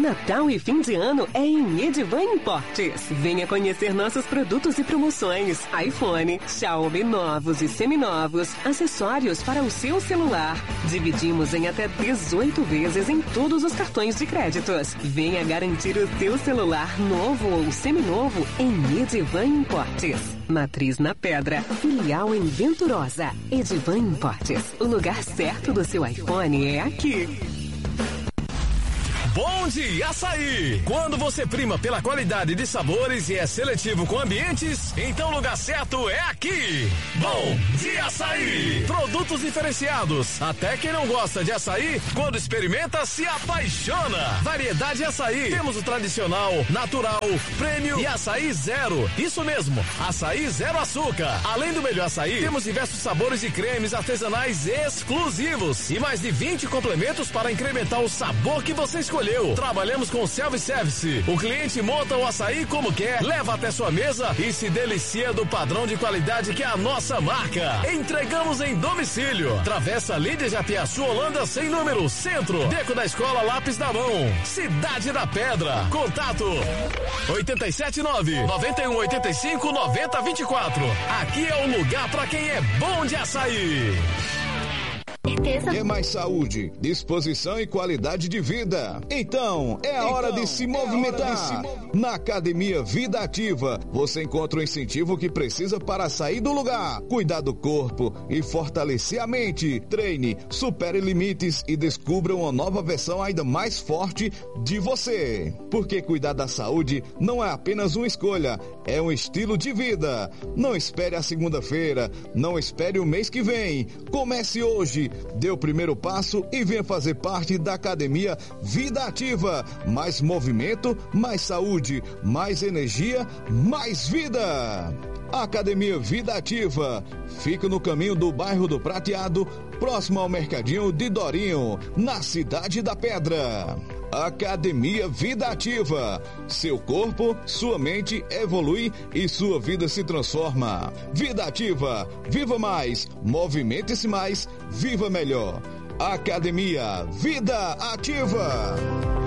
Natal e fim de ano é em Edivan Importes. Venha conhecer nossos produtos e promoções. iPhone, Xiaomi novos e seminovos, acessórios para o seu celular. Dividimos em até 18 vezes em todos os cartões de créditos. Venha garantir o seu celular novo ou seminovo em Edivan Importes. Matriz na Pedra, filial em Venturosa. Edivan Importes, o lugar certo do seu iPhone é aqui. Bom dia, Açaí! Quando você prima pela qualidade de sabores e é seletivo com ambientes, então o lugar certo é aqui! Bom dia, Açaí! Produtos diferenciados. Até quem não gosta de açaí, quando experimenta, se apaixona. Variedade Açaí. Temos o tradicional, natural, prêmio e açaí zero. Isso mesmo, açaí zero açúcar. Além do melhor açaí, temos diversos sabores e cremes artesanais exclusivos e mais de 20 complementos para incrementar o sabor que você escolheu. Trabalhamos com self-service. O cliente monta o açaí como quer, leva até sua mesa e se delicia do padrão de qualidade que é a nossa marca. Entregamos em domicílio. Travessa Lídia Japiaçu, Holanda, sem número, Centro. Beco da Escola Lápis da Mão. Cidade da Pedra. Contato 879-9185-9024. Aqui é o lugar para quem é bom de açaí. É mais saúde, disposição e qualidade de vida. Então, é a hora de se movimentar. Na Academia Vida Ativa, você encontra o incentivo que precisa para sair do lugar, cuidar do corpo e fortalecer a mente. Treine, supere limites e descubra uma nova versão ainda mais forte de você. Porque cuidar da saúde não é apenas uma escolha, é um estilo de vida. Não espere a segunda-feira, não espere o mês que vem. Comece hoje. Dê o primeiro passo e venha fazer parte da Academia Vida Ativa. Mais movimento, mais saúde, mais energia, mais vida. Academia Vida Ativa. Fica no caminho do bairro do Prateado, próximo ao Mercadinho de Dorinho, na Cidade da Pedra. Academia Vida Ativa. Seu corpo, sua mente evolui e sua vida se transforma. Vida Ativa. Viva mais, movimente-se mais, viva melhor. Academia Vida Ativa.